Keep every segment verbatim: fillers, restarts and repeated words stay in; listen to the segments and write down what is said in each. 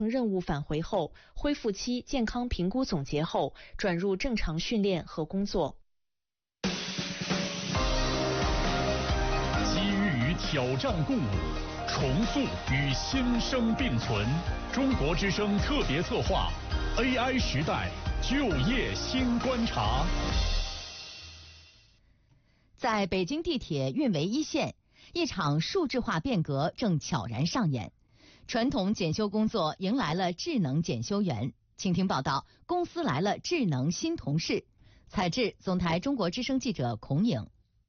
任务返回后，恢复期健康评估总结后，转入正常训练和工作。 机遇与挑战共舞，重塑与新生并存。中国之声特别策划 A I 时代就业新观察。 在北京地铁运维一线，一场数字化变革正悄然上演。传统检修工作迎来了智能检修员。请听报道：公司来了智能新同事。采制总台中国之声记者孔颖。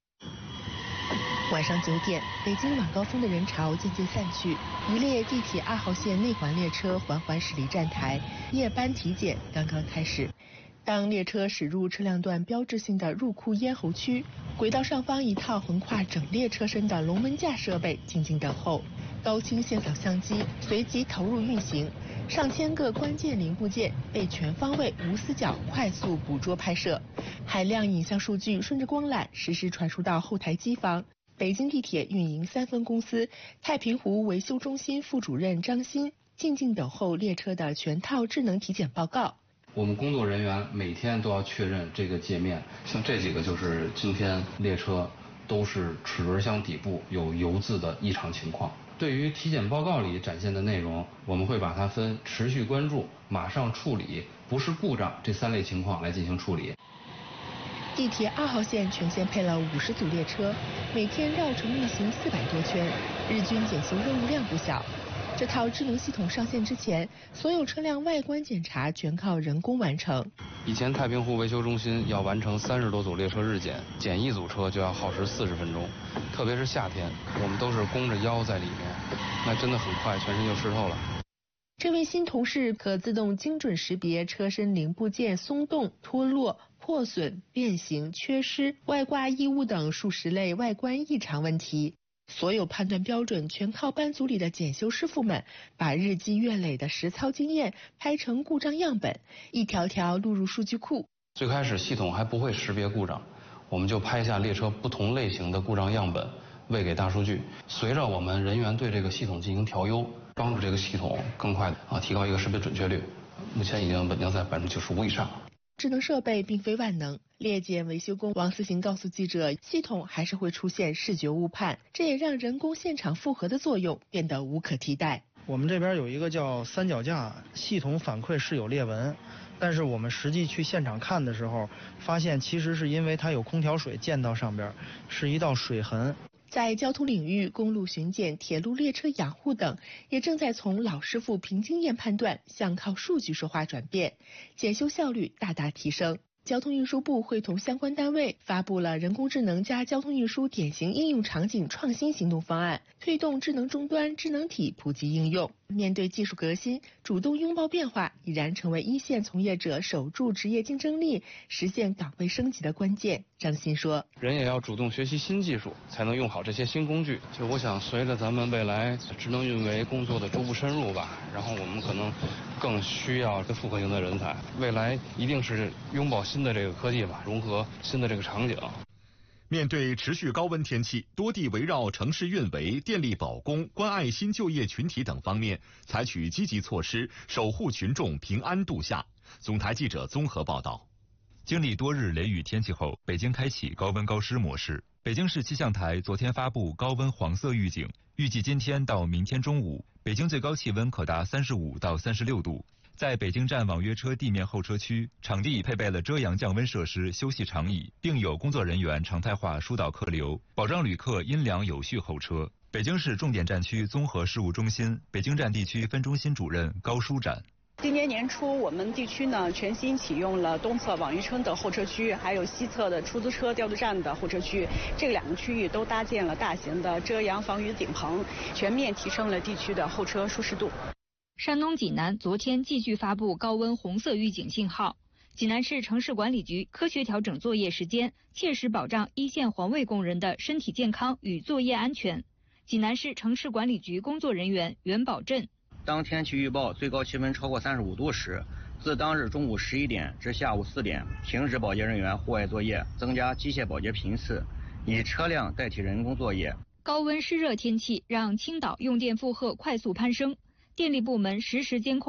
晚上九点，北京晚高峰的人潮渐渐散去，一列地铁二号线内环列车缓缓驶离站台，夜班体检刚刚开始。当列车驶入车辆段标志性的入库咽喉区，轨道上方一套横跨整列车身的龙门架设备静静等候，高清现扫相机随即投入运行，上千个关键零部件被全方位无死角快速捕捉拍摄，海量影像数据顺着光缆实时传输到后台机房。北京地铁运营三分公司太平湖维修中心副主任张鑫静静等候列车的全套智能体检报告。 我们工作人员每天都要确认这个界面，像这几个就是今天列车都是齿轮箱底部有油渍的异常情况。对于体检报告里展现的内容，我们会把它分持续关注、马上处理、不是故障这三类情况来进行处理。 地铁二号线全线配了五十组列车，每天绕城运行四百多圈，日均检修任务量不小。这套智能系统上线之前，所有车辆外观检查全靠人工完成。 以前太平湖维修中心要完成三十多组列车日检，检一组车就要耗时四十分钟，特别是夏天，我们都是弓着腰在里面，那真的很快，全身就湿透了。 这位新同事可自动精准识别车身零部件松动、脱落、破损、变形、缺失、外挂异物等数十类外观异常问题。所有判断标准全靠班组里的检修师傅们把日积月累的实操经验拍成故障样本，一条条录入数据库。 最开始系统还不会识别故障，我们就拍下列车不同类型的故障样本，喂给大数据。随着我们人员对这个系统进行调优，帮助这个系统更快啊提高一个识别准确率，目前已经稳定在百分之九十五以上。 智能设备并非万能，列检维修工王思行告诉记者，系统还是会出现视觉误判，这也让人工现场复核的作用变得无可替代。 我们这边有一个叫三脚架，系统反馈是有裂纹，但是我们实际去现场看的时候，发现其实是因为它有空调水溅到上边，是一道水痕。 在交通领域，公路巡检、铁路列车养护等，也正在从老师傅凭经验判断向靠数据说话转变，检修效率大大提升。交通运输部会同相关单位发布了人工智能加交通运输典型应用场景创新行动方案，推动智能终端、智能体普及应用。面对技术革新，主动拥抱变化，已然成为一线从业者守住职业竞争力、实现岗位升级的关键。张鑫说：“ 人也要主动学习新技术，才能用好这些新工具。就我想，随着咱们未来智能运维工作的逐步深入吧，然后我们可能更需要复合型的人才。未来一定是拥抱新的这个科技吧，融合新的这个场景。” 面对持续高温天气，多地围绕城市运维、电力保供、关爱新就业群体等方面，采取积极措施，守护群众平安度夏。总台记者综合报道。 经历多日雷雨天气后，北京开启高温高湿模式。北京市气象台昨天发布高温黄色预警，预计今天到明天中午，北京最高气温可达三十五到三十六度。在北京站网约车地面候车区，场地配备了遮阳降温设施、休息长椅，并有工作人员常态化疏导客流，保障旅客阴凉有序候车。北京市重点站区综合事务中心北京站地区分中心主任高舒展。 今年年初，我们地区呢全新启用了东侧网约车的候车区，还有西侧的出租车调度站的候车区。这两个区域都搭建了大型的遮阳防雨顶棚，全面提升了地区的候车舒适度。 山东济南昨天继续发布高温红色预警信号。济南市城市管理局科学调整作业时间，切实保障一线环卫工人的身体健康与作业安全。济南市城市管理局工作人员袁宝振。 当天气预报最高气温超过三十五度时，自当日中午十一点至下午四点，停止保洁人员户外作业，增加机械保洁频次，以车辆代替人工作业。 高温湿热天气让青岛用电负荷快速攀升，电力部门实时监控